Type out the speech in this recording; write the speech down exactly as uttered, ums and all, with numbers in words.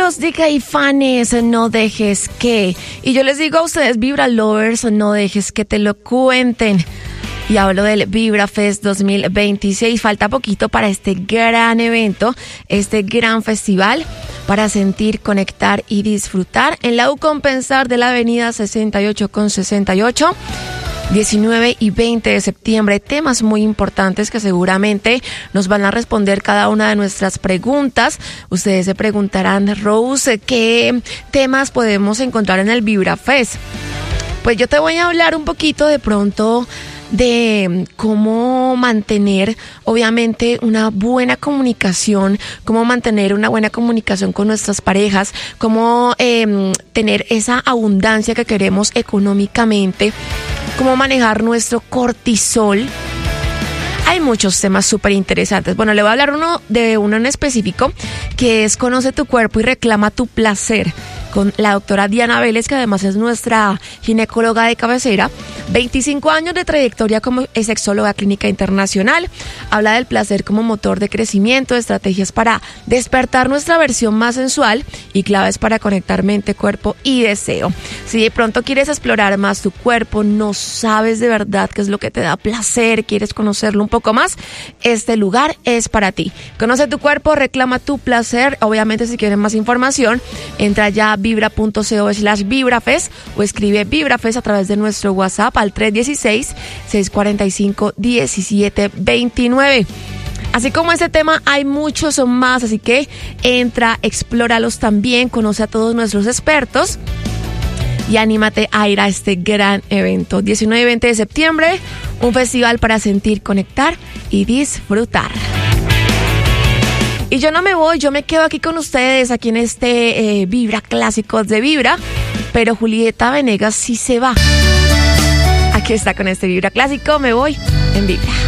Amigos de Caifanes, no dejes que. Y yo les digo a ustedes, Vibra Lovers, no dejes que te lo cuenten. Y hablo del Vibra Fest dos mil veintiséis. Falta poquito para este gran evento, este gran festival para sentir, conectar y disfrutar en la U Compensar de la avenida sesenta y ocho con sesenta y ocho. diecinueve y veinte de septiembre, temas muy importantes que seguramente nos van a responder cada una de nuestras preguntas. Ustedes se preguntarán, Rose, ¿qué temas podemos encontrar en el Vibra Fest? Pues yo te voy a hablar un poquito de pronto de cómo mantener, obviamente, una buena comunicación, cómo mantener una buena comunicación con nuestras parejas, cómo eh, tener esa abundancia que queremos económicamente, cómo manejar nuestro cortisol. Hay muchos temas súper interesantes. Bueno, le voy a hablar uno de uno en específico, que es Conoce tu cuerpo y reclama tu placer, con la doctora Diana Vélez, que además es nuestra ginecóloga de cabecera. veinticinco años de trayectoria como sexóloga clínica internacional. Habla del placer como motor de crecimiento, estrategias para despertar nuestra versión más sensual y claves para conectar mente, cuerpo y deseo. Si de pronto quieres explorar más tu cuerpo, no sabes de verdad qué es lo que te da placer, quieres conocerlo un poco más, este lugar es para ti. Conoce tu cuerpo, reclama tu placer. Obviamente, si quieren más información, entra ya a vibra.co slash vibrafest o escribe vibrafest a través de nuestro WhatsApp al tres uno seis, seis cuatro cinco, uno siete dos nueve. Así como este tema, hay muchos más, así que entra, explóralos también, conoce a todos nuestros expertos y anímate a ir a este gran evento. diecinueve y veinte de septiembre, un festival para sentir, conectar y disfrutar. Y yo no me voy, yo me quedo aquí con ustedes, aquí en este eh, Vibra Clásicos de Vibra, pero Julieta Venegas sí se va. Aquí está con este Vibra Clásico, me voy en Vibra.